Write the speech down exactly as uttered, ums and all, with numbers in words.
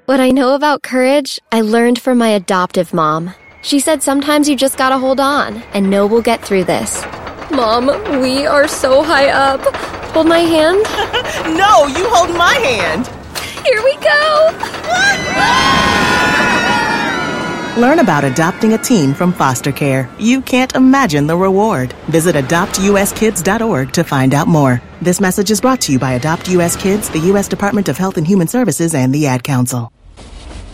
What I know about courage, I learned from my adoptive mom. She said sometimes you just gotta hold on, and know we'll get through this. Mom, we are so high up. Hold my hand. No, you hold my hand. Here we go. Learn about adopting a teen from foster care. You can't imagine the reward. Visit adopt u s kids dot org to find out more. This message is brought to you by Adopt U S Kids, the U S Department of Health and Human Services, and the Ad Council.